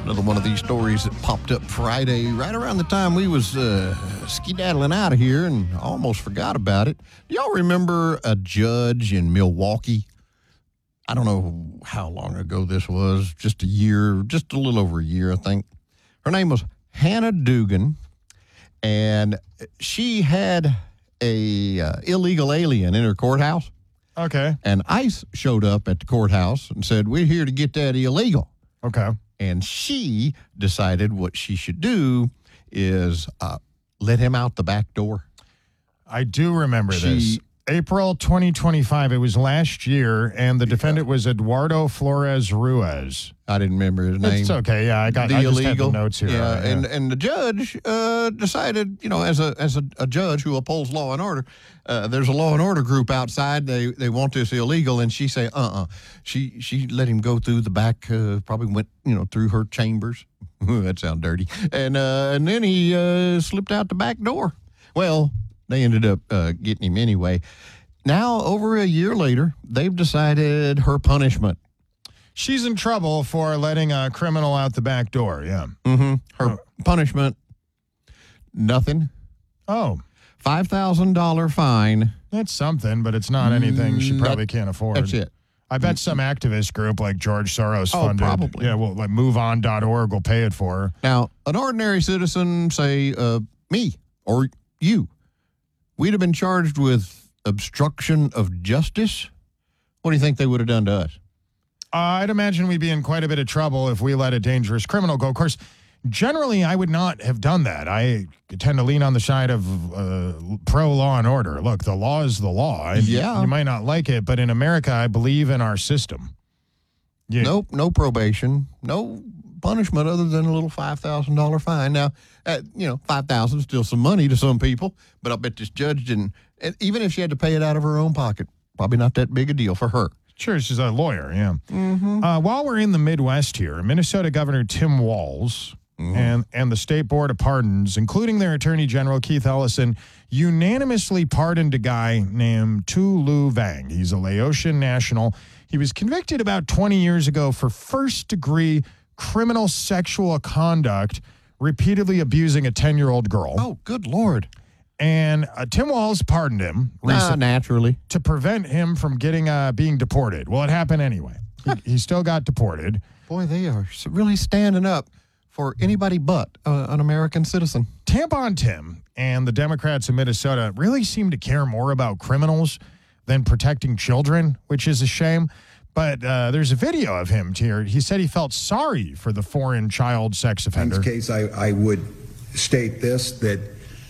Another one of these stories that popped up Friday, right around the time we was skedaddling out of here, and almost forgot about it. Do y'all remember a judge in Milwaukee? I don't know how long ago this was, just a little over a year, I think. Her name was Hannah Dugan, and she had a illegal alien in her courthouse. Okay. And ICE showed up at the courthouse and said, "We're here to get that illegal." Okay. And she decided what she should do is let him out the back door. I do remember this. April 2025. It was last year, and the defendant was Eduardo Flores Ruiz. I didn't remember his name. It's okay. Yeah, I just illegal. had the notes here. Yeah, right, and the judge decided, as a judge who upholds law and order, there's a law and order group outside. They want this illegal, and she say, She let him go through the back. Probably went, through her chambers. That sounds dirty. And then he slipped out the back door. Well, they ended up getting him anyway. Now, over a year later, they've decided her punishment. She's in trouble for letting a criminal out the back door, yeah. Mm-hmm. Her punishment, nothing. Oh. $5,000 fine. That's something, but it's not anything she probably can't afford. That's it. I bet some activist group like George Soros funded. Probably. Yeah, well, like MoveOn.org will pay it for her. Now, an ordinary citizen, say me or you, we'd have been charged with obstruction of justice. What do you think they would have done to us? I'd imagine we'd be in quite a bit of trouble if we let a dangerous criminal go. Of course, generally, I would not have done that. I tend to lean on the side of pro-law and order. Look, the law is the law. Yeah. You might not like it, but in America, I believe in our system. Yeah. Nope, no probation, no punishment other than a little $5,000 fine. Now, $5,000 is still some money to some people, but I bet this judge didn't. Even if she had to pay it out of her own pocket, probably not that big a deal for her. Sure, she's a lawyer, yeah. Mm-hmm. While we're in the Midwest here, Minnesota Governor Tim Walz and the State Board of Pardons, including their Attorney General Keith Ellison, unanimously pardoned a guy named Tu Lu Vang. He's a Laotian national. He was convicted about 20 years ago for first-degree criminal sexual conduct, repeatedly abusing a 10-year-old girl. Oh, good Lord. And Tim Walz pardoned him recently naturally to prevent him from being deported. Well, it happened anyway. He still got deported. Boy, they are really standing up for anybody but an American citizen. Tampon Tim and the Democrats in Minnesota really seem to care more about criminals than protecting children, which is a shame. But there's a video of him here. He said he felt sorry for the foreign child sex offender. In this case, I would state this, that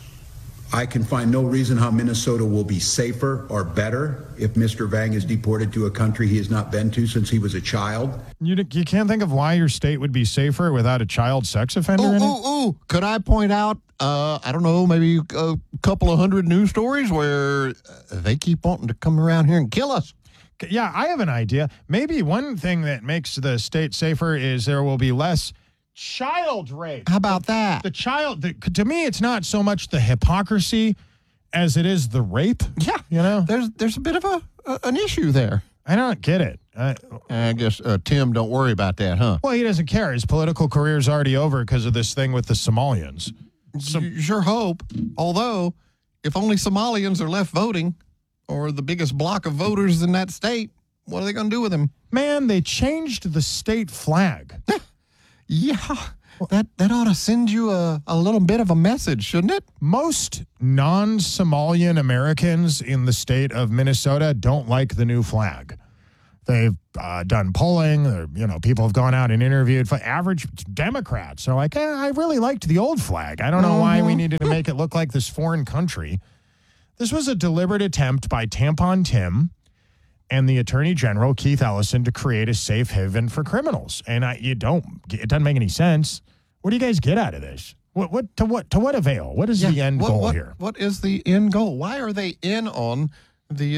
I can find no reason how Minnesota will be safer or better if Mr. Vang is deported to a country he has not been to since he was a child. You can't think of why your state would be safer without a child sex offender in it? Could I point out, I don't know, maybe a couple of hundred news stories where they keep wanting to come around here and kill us? Yeah, I have an idea. Maybe one thing that makes the state safer is there will be less child rape. How about that? To me, it's not so much the hypocrisy as it is the rape. Yeah. There's a bit of an issue there. I don't get it. I guess Tim don't worry about that, huh? Well, he doesn't care. His political career's already over because of this thing with the Somalians. You sure hope. Although, if only Somalians are left voting, or the biggest block of voters in that state, what are they going to do with him? Man, they changed the state flag. Yeah, that ought to send you a little bit of a message, shouldn't it? Most non-Somalian Americans in the state of Minnesota don't like the new flag. They've done polling. People have gone out and interviewed. Average Democrats are like, I really liked the old flag. I don't know why we needed to make it look like this foreign country. This was a deliberate attempt by Tampon Tim and the Attorney General, Keith Ellison, to create a safe haven for criminals. And it doesn't make any sense. What do you guys get out of this? To what avail? What is the end goal here? What is the end goal? Why are they in on the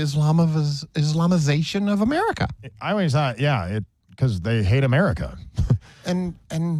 Islamization of America? I always thought, because they hate America. and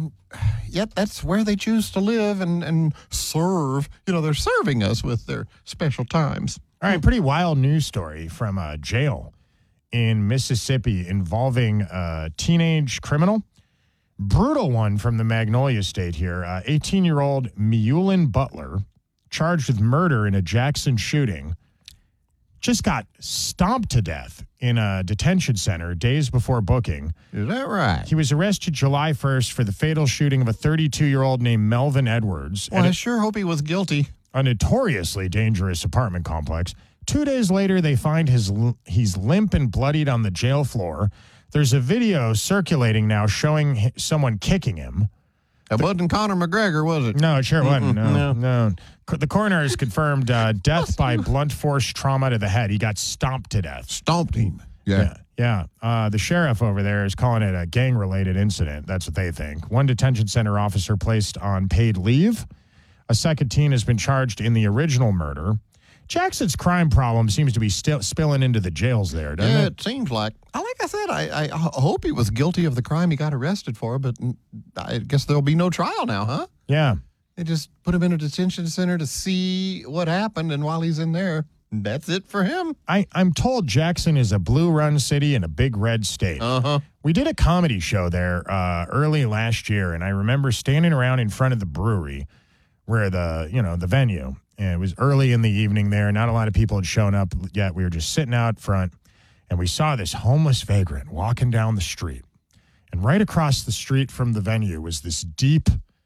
yet that's where they choose to live and serve. They're serving us with their special times. All right, pretty wild news story from a jail in Mississippi involving a teenage criminal. Brutal one from the Magnolia State here. 18-year-old Mullen Butler, charged with murder in a Jackson shooting, just got stomped to death in a detention center days before booking. Is that right? He was arrested July 1st for the fatal shooting of a 32-year-old named Melvin Edwards Well, at I sure hope he was guilty. a notoriously dangerous apartment complex. 2 days later, they find he's limp and bloodied on the jail floor. There's a video circulating now showing someone kicking him. That wasn't Conor McGregor, was it? No, it sure wasn't. No. The coroner has confirmed death by blunt force trauma to the head. He got stomped to death. Stomped him. Yeah. Yeah. The sheriff over there is calling it a gang-related incident. That's what they think. One detention center officer placed on paid leave. A second teen has been charged in the original murder. Jackson's crime problem seems to be still spilling into the jails there, doesn't Yeah, it? it seems like. Like I said, I hope he was guilty of the crime he got arrested for, but I guess there'll be no trial now, huh? Yeah. They just put him in a detention center to see what happened, and while he's in there, that's it for him. I'm told Jackson is a blue-run city in a big red state. Uh-huh. We did a comedy show there early last year, and I remember standing around in front of the brewery where the venue. And it was early in the evening there. Not a lot of people had shown up yet. We were just sitting out front, and we saw this homeless vagrant walking down the street. And right across the street from the venue was this deep,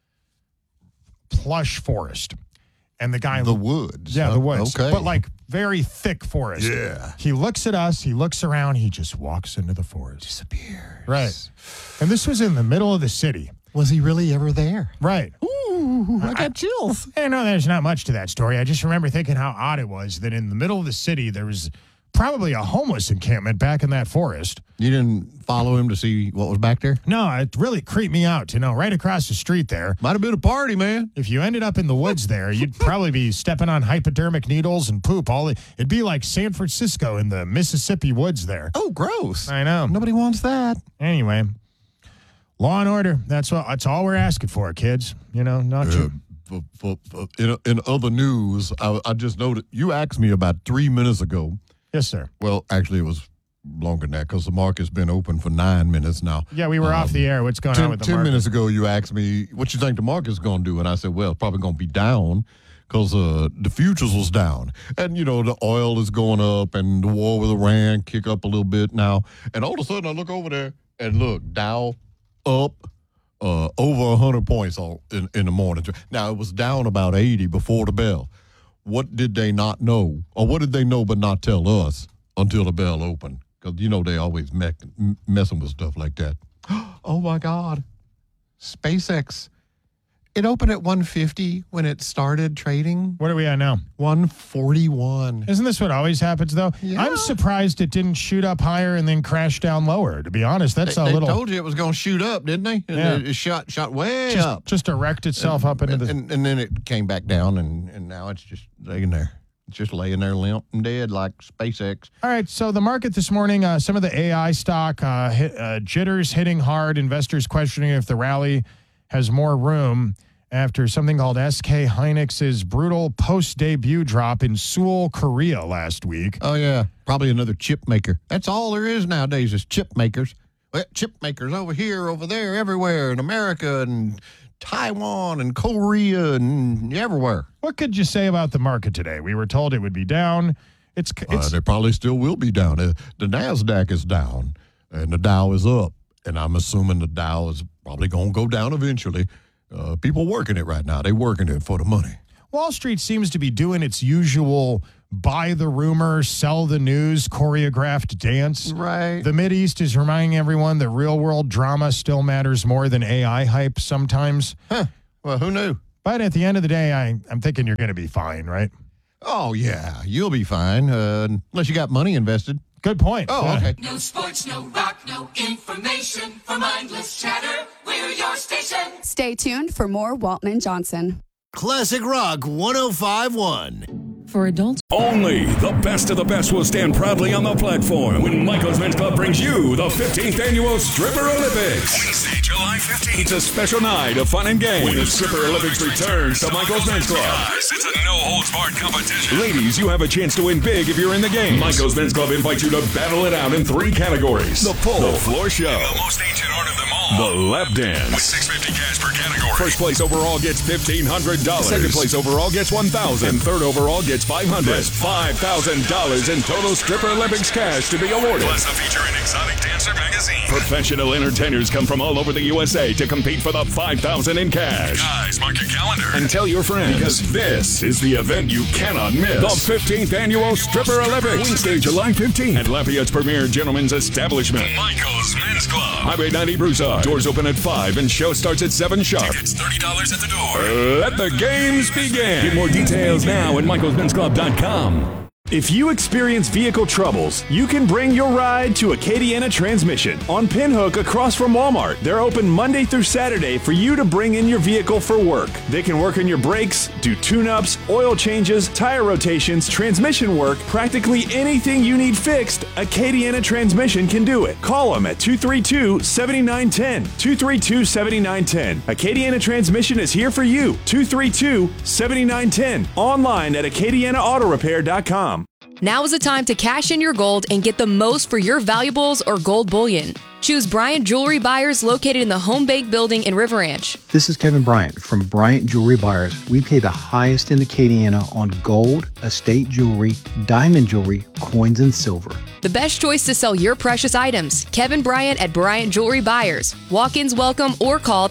plush forest. And the guy... The woods. Yeah, the woods. Okay. But like very thick forest. Yeah. He looks at us. He looks around. He just walks into the forest. Disappears. Right. And this was in the middle of the city. Was he really ever there? Right. Ooh, I got chills. I know there's not much to that story. I just remember thinking how odd it was that in the middle of the city, there was probably a homeless encampment back in that forest. You didn't follow him to see what was back there? No, it really creeped me out to know right across the street there. Might have been a party, man. If you ended up in the woods there, you'd probably be stepping on hypodermic needles and poop. It'd be like San Francisco in the Mississippi woods there. Oh, gross. I know. Nobody wants that. Anyway, law and order. That's all we're asking for, kids. Not you. In other news, I just noted you asked me about 3 minutes ago. Yes, sir. Well, actually, it was longer than that because the market's been open for 9 minutes now. Yeah, we were off the air. What's going on with the 10 market? minutes ago, you asked me what you think the market's going to do, and I said, well, it's probably going to be down because the futures was down. And, the oil is going up, and the war with Iran kick up a little bit now. And all of a sudden, I look over there, and look, Dow up over 100 points in the morning. Now, it was down about 80 before the bell. What did they not know? Or what did they know but not tell us until the bell opened? Because, they always messing with stuff like that. Oh, my God. SpaceX. It opened at 150 when it started trading. What are we at now? 141. Isn't this what always happens, though? Yeah. I'm surprised it didn't shoot up higher and then crash down lower. To be honest, that's They a little... told you it was going to shoot up, didn't they? And Yeah. it shot way up. Just erect itself up into the... And then it came back down, and now it's just laying there. It's just laying there limp and dead like SpaceX. All right, so the market this morning, some of the AI stock, jitters hitting hard, investors questioning if the rally has more room after something called SK Hynix's brutal post-debut drop in Seoul, Korea last week. Oh, yeah. Probably another chip maker. That's all there is nowadays is chip makers. Well, chip makers over here, over there, everywhere in America and Taiwan and Korea and everywhere. What could you say about the market today? We were told it would be down. It's They probably still will be down. The NASDAQ is down and the Dow is up. And I'm assuming the Dow is probably going to go down eventually. People working it right now. They working it for the money. Wall Street seems to be doing its usual buy the rumor, sell the news, choreographed dance. Right. The Mideast is reminding everyone that real-world drama still matters more than AI hype sometimes. Huh. Well, who knew? But at the end of the day, I'm thinking you're going to be fine, right? Oh, yeah. You'll be fine unless you got money invested. Good point. Oh, okay. No sports, no rock, no information. For mindless chatter, we're your station. Stay tuned for more Walton and Johnson. Classic Rock 105.1. For adults. Only the best of the best will stand proudly on the platform when Michael's Men's Club brings you the 15th Annual Stripper Olympics. Wednesday, July 15th. It's a special night of fun and games when the Stripper Olympics returns to Michael's Men's Club. It's a no-holds-barred competition. Ladies, you have a chance to win big if you're in the game. Michael's Men's Club invites you to battle it out in 3 categories. The pole, the floor show, and the most ancient art of them all, home. The Lap Dance. With $650 cash per category. First place overall gets $1,500. Second place overall gets $1,000. And third overall gets $500. Plus $5,000 in total Stripper Olympics cash to be awarded. Plus a feature in Exotic Dancer magazine. Professional entertainers come from all over the USA to compete for the $5,000 in cash. Guys, mark your calendar and tell your friends, because this is the event you cannot miss. The 15th Annual Stripper Olympics. Wednesday, July 15th at Lafayette's premier gentleman's establishment, Michael's Men's Club. Highway 90 Broussard. Doors open at 5 and show starts at 7 sharp. Tickets $30 at the door. Let the games begin. Get more details now at michaelsmensclub.com. If you experience vehicle troubles, you can bring your ride to Acadiana Transmission on Pinhook across from Walmart. They're open Monday through Saturday for you to bring in your vehicle for work. They can work on your brakes, do tune-ups, oil changes, tire rotations, transmission work, practically anything you need fixed, Acadiana Transmission can do it. Call them at 232-7910. 232-7910. Acadiana Transmission is here for you. 232-7910. Online at acadianaautorepair.com. Now is the time to cash in your gold and get the most for your valuables or gold bullion. Choose Bryant Jewelry Buyers located in the Home Bank building in River Ranch. This is Kevin Bryant from Bryant Jewelry Buyers. We pay the highest in Acadiana on gold, estate jewelry, diamond jewelry, coins, and silver. The best choice to sell your precious items. Kevin Bryant at Bryant Jewelry Buyers. Walk-ins welcome or call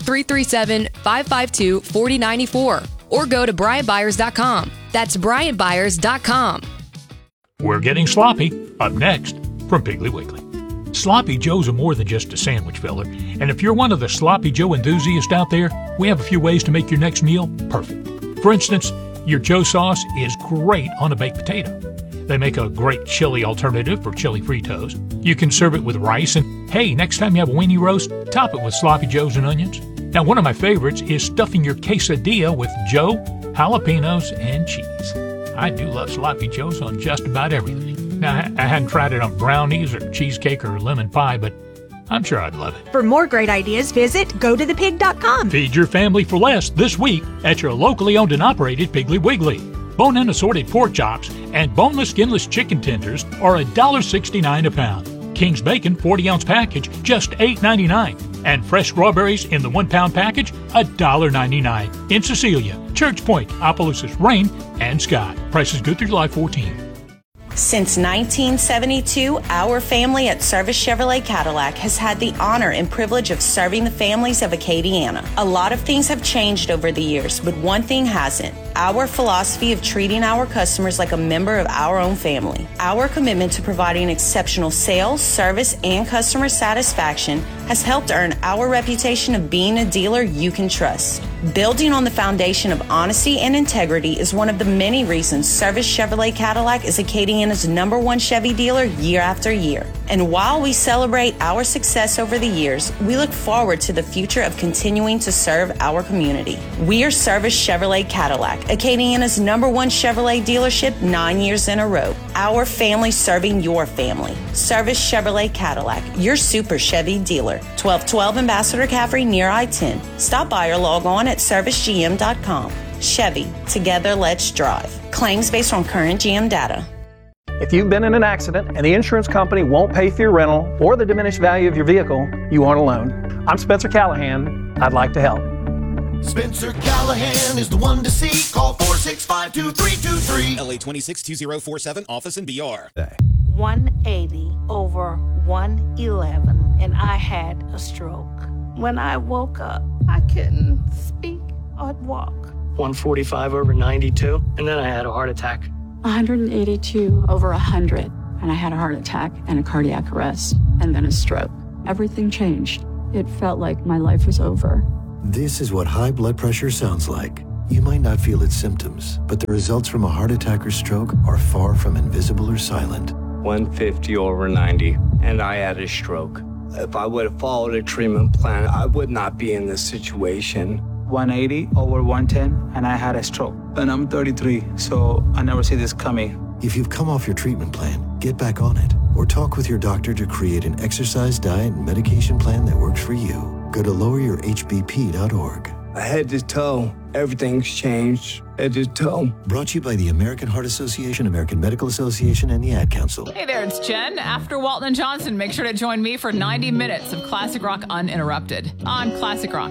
337-552-4094 or go to BryantBuyers.com. That's BryantBuyers.com. We're getting sloppy. Up next, from Piggly Wiggly. Sloppy Joes are more than just a sandwich filler. And if you're one of the Sloppy Joe enthusiasts out there, we have a few ways to make your next meal perfect. For instance, your Joe sauce is great on a baked potato. They make a great chili alternative for chili Fritos. You can serve it with rice, and hey, next time you have a weenie roast, top it with Sloppy Joes and onions. Now, one of my favorites is stuffing your quesadilla with Joe, jalapenos, and cheese. I do love Sloppy Joes on just about everything. Now, I hadn't tried it on brownies or cheesecake or lemon pie, but I'm sure I'd love it. For more great ideas, visit gotothepig.com. Feed your family for less this week at your locally owned and operated Piggly Wiggly. Bone-in assorted pork chops and boneless, skinless chicken tenders are $1.69 a pound. King's Bacon 40-ounce package, just $8.99. And fresh strawberries in the 1-pound package, $1.99. In Cecilia, Church Point, Opelousas, Rain, and Scott. Prices good through July 14. Since 1972, our family at Service Chevrolet Cadillac has had the honor and privilege of serving the families of Acadiana. A lot of things have changed over the years, but one thing hasn't. Our philosophy of treating our customers like a member of our own family. Our commitment to providing exceptional sales, service, and customer satisfaction has helped earn our reputation of being a dealer you can trust. Building on the foundation of honesty and integrity is one of the many reasons Service Chevrolet Cadillac is Acadiana's #1 Chevy dealer year after year. And while we celebrate our success over the years, we look forward to the future of continuing to serve our community. We are Service Chevrolet Cadillac, Acadiana's #1 Chevrolet dealership 9 years in a row. Our family serving your family. Service Chevrolet Cadillac, your super Chevy dealer. 1212 Ambassador Caffrey near I-10. Stop by or log on at servicegm.com. Chevy, together let's drive. Claims based on current GM data. If you've been in an accident and the insurance company won't pay for your rental or the diminished value of your vehicle, you aren't alone. I'm Spencer Callahan. I'd like to help. Spencer Callahan is the one to see. Call 465-2323. LA 262047, office in BR. 180 over 111, and I had a stroke. When I woke up, I couldn't speak or walk. 145 over 92, and then I had a heart attack. 182 over 100, and I had a heart attack and a cardiac arrest, and then a stroke. Everything changed. It felt like my life was over. This is what high blood pressure sounds like. You might not feel its symptoms, but the results from a heart attack or stroke are far from invisible or silent. 150 over 90, and I had a stroke. If I would have followed a treatment plan, I would not be in this situation. 180 over 110, and I had a stroke. And I'm 33, so I never see this coming. If you've come off your treatment plan, get back on it, or talk with your doctor to create an exercise, diet, and medication plan that works for you. Go to loweryourhbp.org. Head to toe, everything's changed. Head to toe. Brought to you by the American Heart Association, American Medical Association, and the Ad Council. Hey there, it's Jen. After Walton and Johnson, make sure to join me for 90 minutes of classic rock uninterrupted on Classic Rock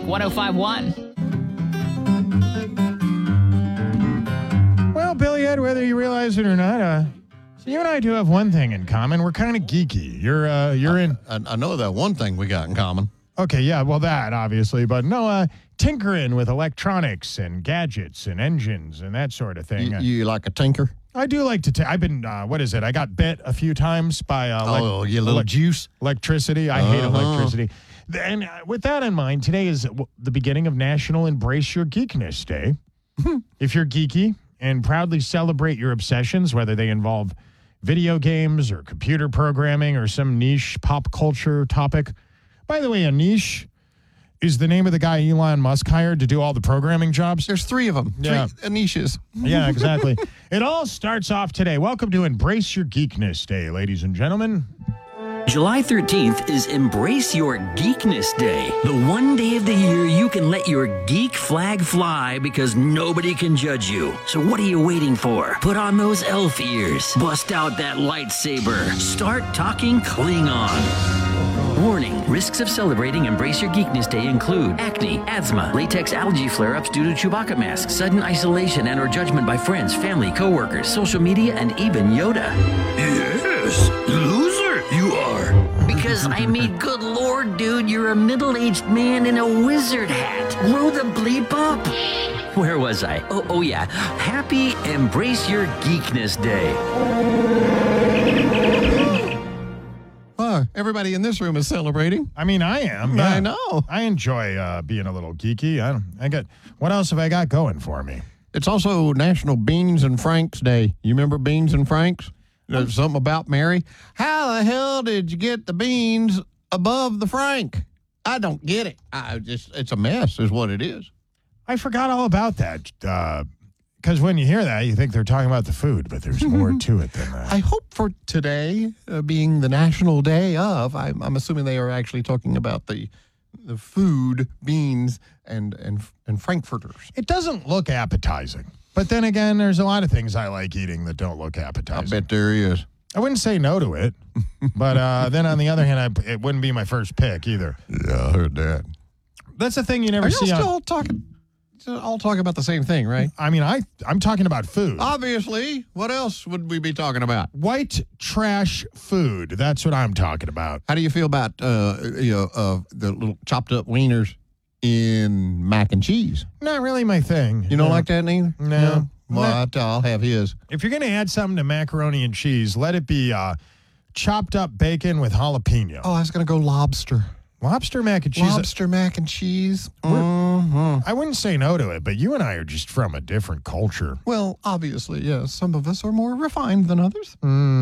105.1. Well, Billy Ed, whether you realize it or not, you and I do have one thing in common. We're kind of geeky. You're in. I know that one thing we got in common. Okay, yeah, well, that obviously, but no, tinkering with electronics and gadgets and engines and that sort of thing. You like a tinker? I do like to. I've been. What is it? I got bit a few times by you little juice electricity. I hate electricity. And with that in mind, today is the beginning of National Embrace Your Geekness Day. If you're geeky and proudly celebrate your obsessions, whether they involve video games or computer programming or some niche pop culture topic. By the way, a niche is the name of the guy Elon Musk hired to do all the programming jobs. There's 3 of them. Yeah. 3 niches. Yeah, exactly. It all starts off today. Welcome to Embrace Your Geekness Day, ladies and gentlemen. July 13th is Embrace Your Geekness Day, the one day of the year you can let your geek flag fly because nobody can judge you. So what are you waiting for? Put on those elf ears, bust out that lightsaber, start talking Klingon. Warning, risks of celebrating Embrace Your Geekness Day include acne, asthma, latex allergy flare-ups due to Chewbacca masks, sudden isolation and or judgment by friends, family, coworkers, social media, and even Yoda. Yes, loser you are. Because I mean, good lord, dude, you're a middle-aged man in a wizard hat. Grow the bleep up. Where was I? Oh yeah. Happy Embrace Your Geekness Day. Everybody in this room is celebrating. I mean, I am. Yeah. I know. I enjoy being a little geeky. What else have I got going for me? It's also National Beans and Franks Day. You remember Beans and Franks? There's something about Mary. How the hell did you get the beans above the Frank? I don't get it. It's a mess is what it is. I forgot all about that. Because when you hear that, you think they're talking about the food, but there's more to it than that. I hope for today, being the National Day of, I'm assuming they are actually talking about the food, beans, and Frankfurters. It doesn't look appetizing. But then again, there's a lot of things I like eating that don't look appetizing. I bet there is. I wouldn't say no to it. But then on the other hand, it wouldn't be my first pick either. Yeah, I heard that. That's the thing you never see. Are you still all talking about the same thing, right? I mean, I'm talking about food. Obviously. What else would we be talking about? White trash food. That's what I'm talking about. How do you feel about the little chopped up wieners in mac and cheese? Not really my thing. You don't like that neither? No. Well, I'll have his. If you're going to add something to macaroni and cheese, let it be chopped up bacon with jalapeno. Oh, I was going to go lobster. Lobster mac and cheese. Lobster mac and cheese. I wouldn't say no to it, but you and I are just from a different culture. Well, obviously, yes. Some of us are more refined than others.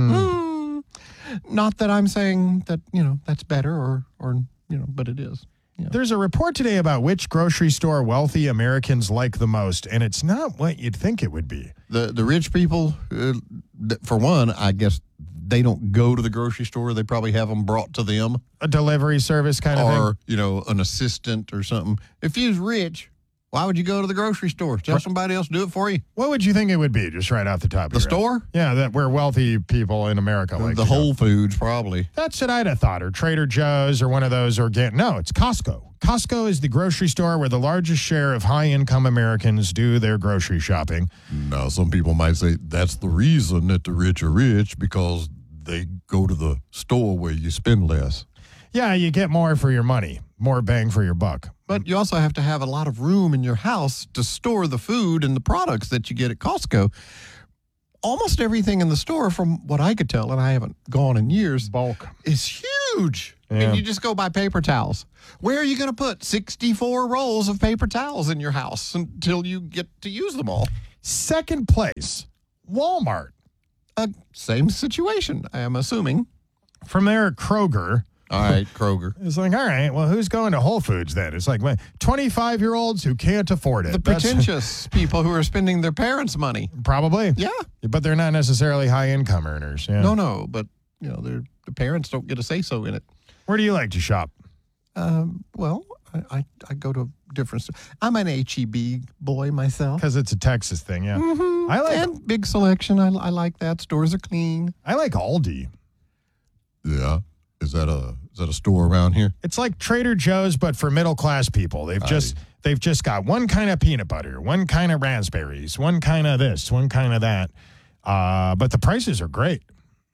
Not that I'm saying that, that's better or but it is. Yeah. There's a report today about which grocery store wealthy Americans like the most, and it's not what you'd think it would be. The rich people, for one, I guess they don't go to the grocery store. They probably have them brought to them. A delivery service kind of thing? Or, an assistant or something. If you was rich, why would you go to the grocery store? Tell somebody else to do it for you. What would you think it would be, just right off the top of the store? Yeah, that where wealthy people in America like the Whole Foods, probably. That's what I'd have thought, or Trader Joe's, or one of those organic. No, it's Costco. Costco is the grocery store where the largest share of high-income Americans do their grocery shopping. Now, some people might say that's the reason that the rich are rich, because they go to the store where you spend less. Yeah, you get more for your money, more bang for your buck. But you also have to have a lot of room in your house to store the food and the products that you get at Costco. Almost everything in the store, from what I could tell, and I haven't gone in years, bulk is huge. Yeah. I mean, you just go buy paper towels. Where are you going to put 64 rolls of paper towels in your house until you get to use them all? Second place, Walmart. Same situation, I am assuming. From there, Kroger. All right, Kroger. It's like, all right, well, who's going to Whole Foods then? It's like 25-year-olds who can't afford it. The pretentious people who are spending their parents' money. Probably. Yeah. But they're not necessarily high-income earners. Yeah. No, but, the parents don't get a say-so in it. Where do you like to shop? Well, I go to different. I'm an H-E-B boy myself. Because it's a Texas thing, yeah. Mm-hmm. I like and big selection. I like that. Stores are clean. I like Aldi. Yeah. Is that a store around here? It's like Trader Joe's, but for middle class people. They've just got one kind of peanut butter, one kind of raspberries, one kind of this, one kind of that. But the prices are great.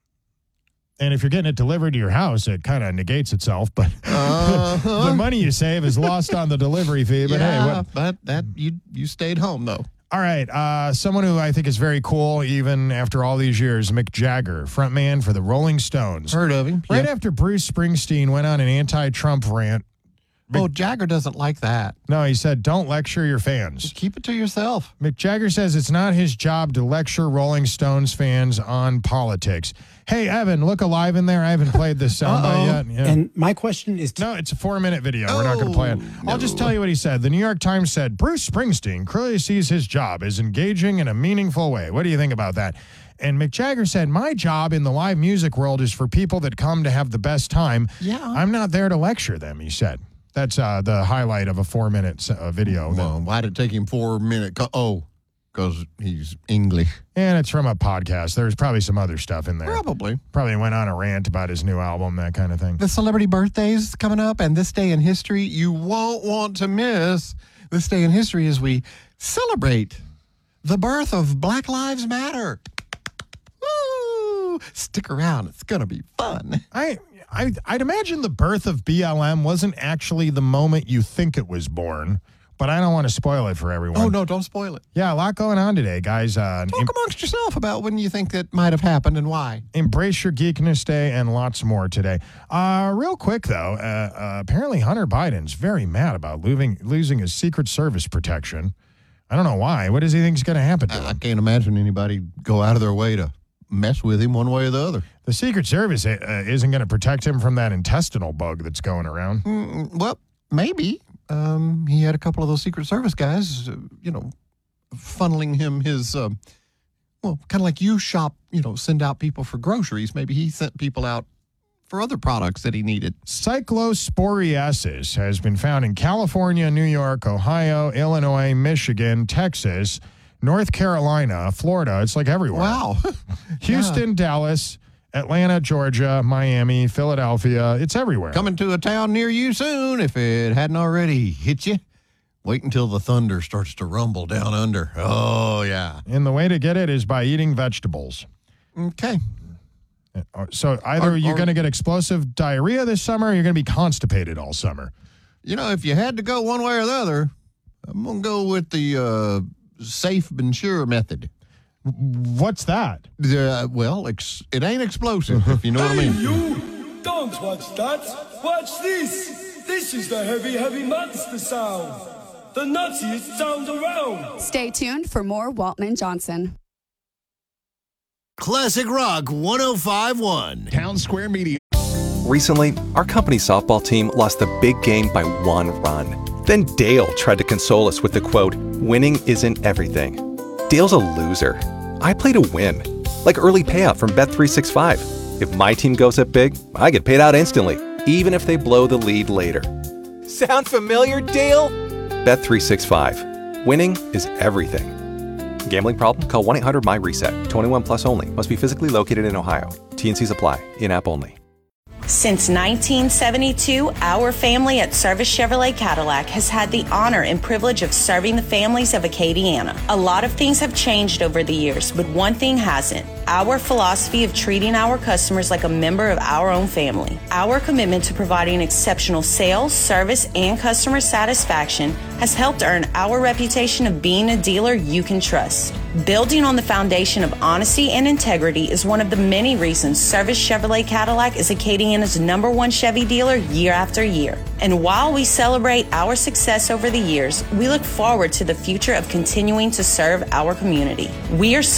And if you're getting it delivered to your house, it kind of negates itself. But the money you save is lost on the delivery fee. But yeah, hey, but that you stayed home though. All right. Someone who I think is very cool, even after all these years, Mick Jagger, frontman for the Rolling Stones. Heard of him. Right after Bruce Springsteen went on an anti-Trump rant. Jagger doesn't like that. No, he said, don't lecture your fans. Just keep it to yourself. Mick Jagger says it's not his job to lecture Rolling Stones fans on politics. Hey, Evan, look alive in there. I haven't played this soundbite yet. Yeah. And my question is... No, it's a 4-minute video. We're not going to play it. No. I'll just tell you what he said. The New York Times said, Bruce Springsteen clearly sees his job as engaging in a meaningful way. What do you think about that? And Mick Jagger said, my job in the live music world is for people that come to have the best time. Yeah. I'm not there to lecture them, he said. That's the highlight of a 4-minute video. Well, why did it take him 4 minutes? Because he's English. And it's from a podcast. There's probably some other stuff in there. Probably went on a rant about his new album, that kind of thing. The celebrity birthdays coming up, and this day in history, you won't want to miss this day in history as we celebrate the birth of Black Lives Matter. Woo! Stick around. It's going to be fun. I'd imagine the birth of BLM wasn't actually the moment you think it was born, but I don't want to spoil it for everyone. Oh, no, don't spoil it. Yeah, a lot going on today, guys. Talk amongst yourself about when you think that might have happened and why. Embrace your Geekness Day and lots more today. Real quick, though, apparently Hunter Biden's very mad about losing his Secret Service protection. I don't know why. What does he think is going to happen to him? I can't imagine anybody go out of their way to mess with him one way or the other. The Secret Service isn't going to protect him from that intestinal bug that's going around. Well, maybe. He had a couple of those Secret Service guys, funneling him his, kind of like you shop, send out people for groceries. Maybe he sent people out for other products that he needed. Cyclosporiasis has been found in California, New York, Ohio, Illinois, Michigan, Texas, North Carolina, Florida. It's like everywhere. Wow. Houston, Dallas, Atlanta, Georgia, Miami, Philadelphia. It's everywhere. Coming to a town near you soon if it hadn't already hit you. Wait until the thunder starts to rumble down under. Oh, yeah. And the way to get it is by eating vegetables. Okay. So either you're going to get explosive diarrhea this summer or you're going to be constipated all summer. If you had to go one way or the other, I'm going to go with the safe and sure method. What's that? It ain't explosive, if you know what I mean. You don't watch that. Watch this. This is the heavy, heavy monster sound. The nuttiest sound around. Stay tuned for more Waltman Johnson. Classic Rock 105.1. Town Square Media. Recently, our company softball team lost the big game by 1 run. Then Dale tried to console us with the quote, "Winning isn't everything." Dale's a loser. I play to win. Like early payout from Bet365. If my team goes up big, I get paid out instantly, even if they blow the lead later. Sound familiar, Dale? Bet365. Winning is everything. Gambling problem? Call 1-800-MY-RESET. 21 plus only. Must be physically located in Ohio. T&Cs apply. In-app only. Since 1972, our family at Service Chevrolet Cadillac has had the honor and privilege of serving the families of Acadiana. A lot of things have changed over the years, but one thing hasn't. Our philosophy of treating our customers like a member of our own family. Our commitment to providing exceptional sales, service, and customer satisfaction has helped earn our reputation of being a dealer you can trust. Building on the foundation of honesty and integrity is one of the many reasons Service Chevrolet Cadillac is Acadiana's #1 Chevy dealer year after year. And while we celebrate our success over the years, we look forward to the future of continuing to serve our community. We are